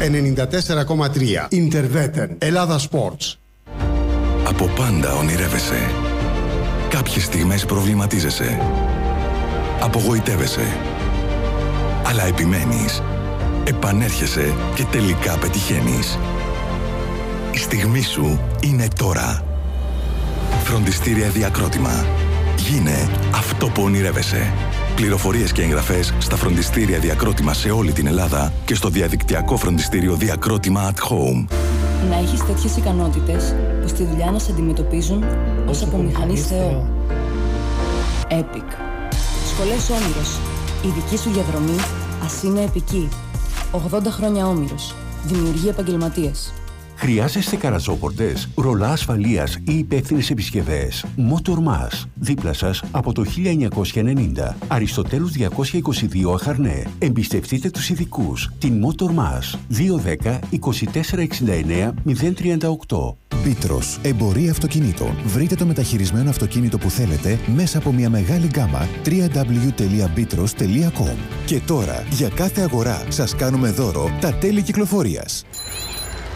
94,3. Ιντερβέτεν. Ελλάδα Sports. Από πάντα ονειρεύεσαι. Κάποιες στιγμές προβληματίζεσαι. Απογοητεύεσαι. Αλλά επιμένεις. Επανέρχεσαι και τελικά πετυχαίνεις. Η στιγμή σου είναι τώρα. Φροντιστήρια Διακρότημα. Γίνε αυτό που ονειρεύεσαι. Πληροφορίες και εγγραφές στα φροντιστήρια Διακρότημα σε όλη την Ελλάδα και στο διαδικτυακό φροντιστήριο Διακρότημα at Home. Να έχεις τέτοιες ικανότητες που στη δουλειά να σε αντιμετωπίζουν ως από μηχανής Θεό. Epic. Σχολές Όμηρος. Η δική σου διαδρομή ας είναι επική. 80 χρόνια Όμηρος. Δημιουργεί επαγγελματίες. Χρειάζεστε καραζόπορτες, ρολά ασφαλείας ή υπεύθυνες επισκευές? Motormas. Δίπλα σας από το 1990. Αριστοτέλους 222 Αχαρνέ. Εμπιστευτείτε τους ειδικούς. Την Motormas. 210 24 69 038. Πίτρος. Εμπορία αυτοκινήτων. Βρείτε το μεταχειρισμένο αυτοκίνητο που θέλετε μέσα από μια μεγάλη γκάμα www.bitros.com. Και τώρα, για κάθε αγορά, σας κάνουμε δώρο τα τέλη κυκλοφορίας.